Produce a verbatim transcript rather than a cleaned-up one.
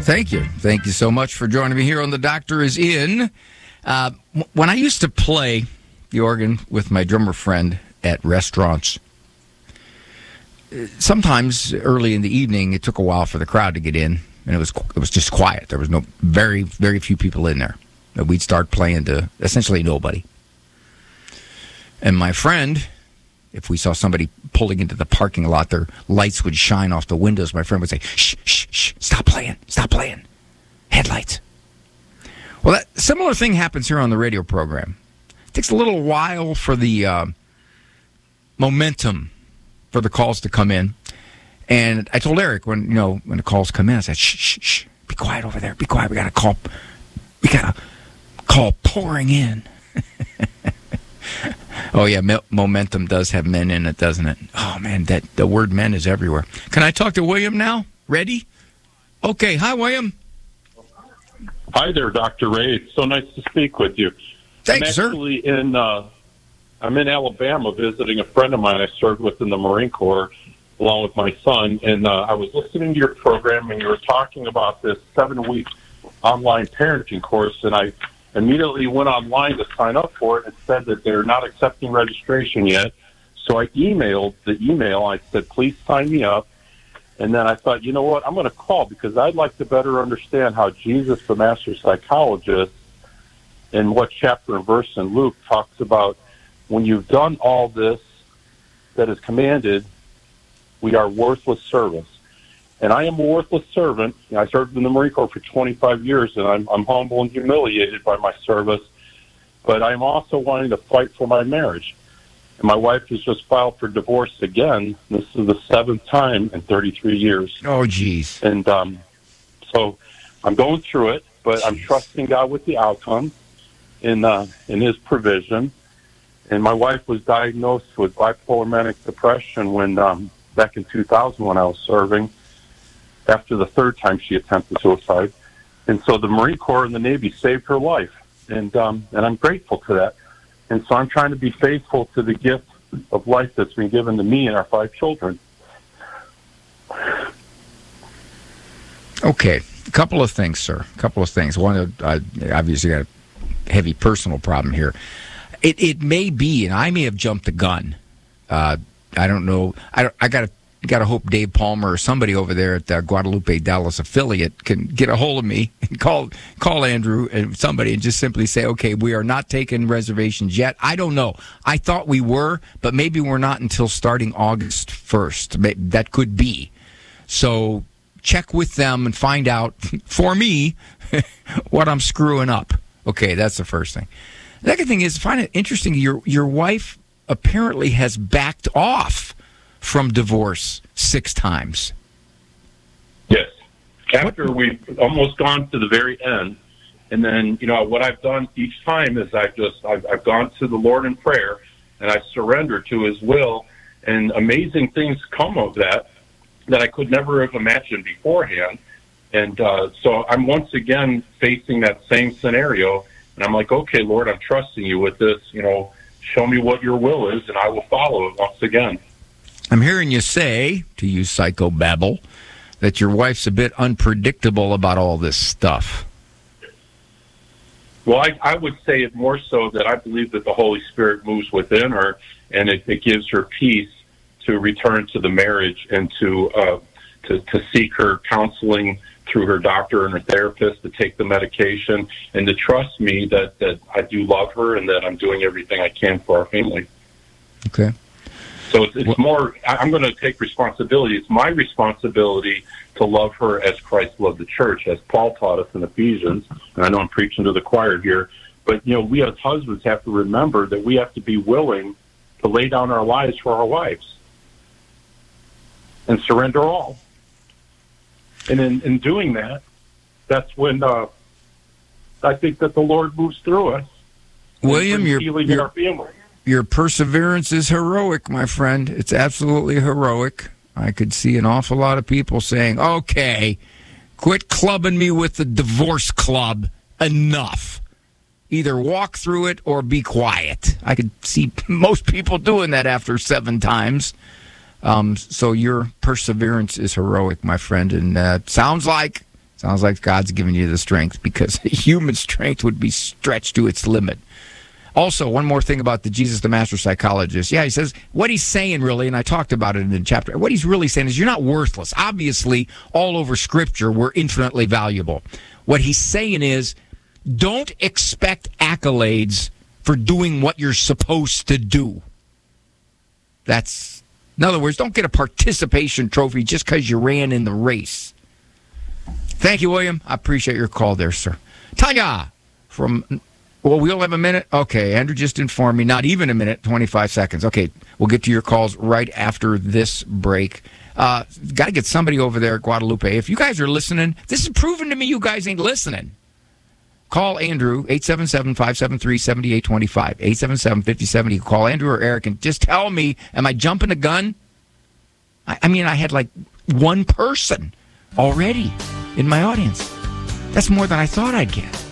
Thank you. Thank you so much for joining me here on The Doctor Is In. Uh, when I used to play the organ with my drummer friend at restaurants, sometimes early in the evening, it took a while for the crowd to get in, and it was it was just quiet. There was no very, very few people in there. We'd start playing to essentially nobody. And my friend, if we saw somebody pulling into the parking lot, their lights would shine off the windows. My friend would say, shh, shh, shh, stop playing, stop playing. Headlights. Well, that similar thing happens here on the radio program. It takes a little while for the uh, momentum for the calls to come in. And I told Eric when, you know, when the calls come in, I said, shh, shh, shh, be quiet over there, be quiet. We got a call, we got a call pouring in. Oh, yeah, mo- momentum does have men in it, doesn't it? Oh, man, that the word men is everywhere. Can I talk to William now? Ready? Okay, hi, William. Hi there, Doctor Ray. It's so nice to speak with you. Thanks, I'm sir. actually in, uh, I'm in Alabama visiting a friend of mine I served with in the Marine Corps along with my son, and uh, I was listening to your program, and you were talking about this seven-week online parenting course, and I immediately went online to sign up for it. It said that they're not accepting registration yet. So I emailed the email. I said, please sign me up. And then I thought, you know what, I'm going to call because I'd like to better understand how Jesus, the master psychologist, in what chapter and verse in Luke talks about when you've done all this that is commanded, we are worthless servants. And I am a worthless servant. I served in the Marine Corps for twenty-five years, and I'm, I'm humble and humiliated by my service. But I'm also wanting to fight for my marriage. And my wife has just filed for divorce again. This is the seventh time in thirty-three years. Oh, geez. And um, so I'm going through it, but I'm trusting God with the outcome in, uh, in His provision. And my wife was diagnosed with bipolar manic depression when um, back in two thousand when I was serving, after the third time she attempted suicide. And so the Marine Corps and the Navy saved her life. And um, and I'm grateful to that. And so I'm trying to be faithful to the gift of life that's been given to me and our five children. Okay, a couple of things, sir. A couple of things. One, uh, obviously got a heavy personal problem here. It it may be, and I may have jumped the gun. Uh, I don't know. I, don't, I got to got to hope Dave Palmer or somebody over there at the Guadalupe Dallas affiliate can get a hold of me and call call Andrew and somebody and just simply say, okay, we are not taking reservations yet. I don't know. I thought we were, but maybe we're not until starting August first. That could be. So check with them and find out for me what I'm screwing up. Okay, that's the first thing. The second thing is, I find it interesting, your your wife apparently has backed off from divorce six times. Yes. After we've almost gone to the very end, and then, you know, what I've done each time is I've just, I've, I've gone to the Lord in prayer, and I surrender to His will, and amazing things come of that that I could never have imagined beforehand. And uh, so I'm once again facing that same scenario, and I'm like, okay, Lord, I'm trusting You with this, you know, show me what Your will is, and I will follow it once again. I'm hearing you say, to use psychobabble, that your wife's a bit unpredictable about all this stuff. Well, I, I would say it more so that I believe that the Holy Spirit moves within her, and it, it gives her peace to return to the marriage and to, uh, to to seek her counseling through her doctor and her therapist, to take the medication, and to trust me that, that I do love her and that I'm doing everything I can for our family. Okay. So it's, it's more, I'm going to take responsibility. It's my responsibility to love her as Christ loved the church, as Paul taught us in Ephesians. And I know I'm preaching to the choir here, but, you know, we as husbands have to remember that we have to be willing to lay down our lives for our wives and surrender all. And in, in doing that, that's when uh, I think that the Lord moves through us. William, you're, healing you're, in our family. Your perseverance is heroic, my friend. It's absolutely heroic. I could see an awful lot of people saying, okay, quit clubbing me with the divorce club. Enough. Either walk through it or be quiet. I could see most people doing that after seven times. Um, so your perseverance is heroic, my friend. And uh, sounds like Sounds like God's giving you the strength, because human strength would be stretched to its limit. Also, one more thing about the Jesus the Master Psychologist. Yeah, he says what he's saying really, and I talked about it in the chapter, what he's really saying is you're not worthless. Obviously, all over Scripture, we're infinitely valuable. What he's saying is don't expect accolades for doing what you're supposed to do. That's, in other words, don't get a participation trophy just because you ran in the race. Thank you, William. I appreciate your call there, sir. Tanya from... Well, we only have a minute? Okay, Andrew just informed me, not even a minute, twenty-five seconds. Okay, we'll get to your calls right after this break. Uh, got to get somebody over there at Guadalupe. If you guys are listening, this is proving to me you guys ain't listening. Call Andrew, eight seven seven, five seven three, seven eight two five, eight seven seven, five oh seven oh. Call Andrew or Eric and just tell me, am I jumping the gun? I, I mean, I had like one person already in my audience. That's more than I thought I'd get.